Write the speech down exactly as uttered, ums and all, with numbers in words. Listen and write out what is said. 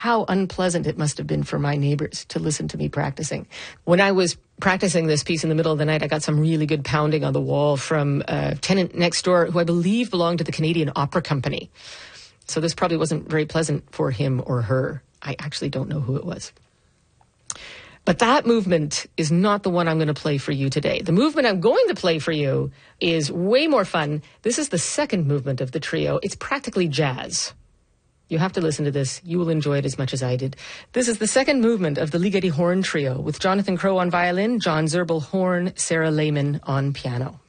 how unpleasant it must have been for my neighbors to listen to me practicing. When I was practicing this piece in the middle of the night, I got some really good pounding on the wall from a tenant next door who I believe belonged to the Canadian Opera Company. So this probably wasn't very pleasant for him or her. I actually don't know who it was. But that movement is not the one I'm going to play for you today. The movement I'm going to play for you is way more fun. This is the second movement of the trio. It's practically jazz. You have to listen to this. You will enjoy it as much as I did. This is the second movement of the Ligeti Horn Trio with Jonathan Crowe on violin, John Zerbel horn, Sarah Lehman on piano.